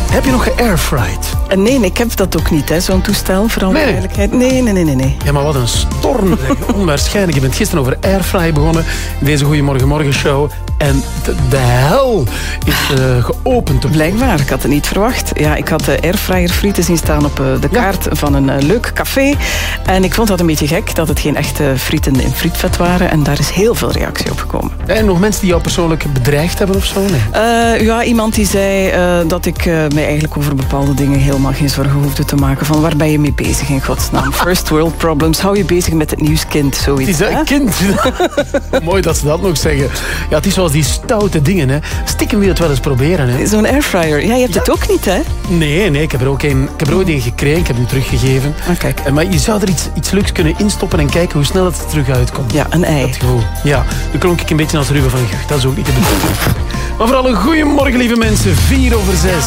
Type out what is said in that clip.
Heb je nog geairfried? Nee, ik heb dat ook niet, hè, zo'n toestel, voor alle duidelijkheid. Nee. Ja, maar wat een storm. Onwaarschijnlijk. Je bent gisteren over airfry begonnen in deze Goeiemorgen show. En de hel is geopend. Blijkbaar, ik had het niet verwacht. Ja, ik had de airfryer frieten zien staan op de kaart van een leuk café. En ik vond dat een beetje gek, dat het geen echte frieten in frietvet waren. En daar is heel veel reactie op gekomen. En nog mensen die jou persoonlijk bedreigd hebben of zo? Nee? Ja, iemand die zei dat ik mij eigenlijk over bepaalde dingen helemaal geen zorgen hoefde te maken. Van waar ben je mee bezig in godsnaam? First world problems. Hou je bezig met het nieuwskind, zoiets. Het is een kind. Mooi dat ze dat nog zeggen. Ja, het is zoals die stoute dingen. Hè. Stiekem wil je het wel eens proberen. Hè. Zo'n airfryer. Ja, je hebt het ook niet, hè? Nee, ik heb er ook een gekregen. Ik heb hem teruggegeven. Kijk. Maar je zou er iets leuks kunnen instoppen en kijken hoe snel het er terug uitkomt. Ja, een ei. Dat gevoel. Ja, dan klonk ik een beetje als Ruben van Gucht. Dat is ook niet de bedoeling. Maar vooral een goeiemorgen, lieve mensen. 4:04.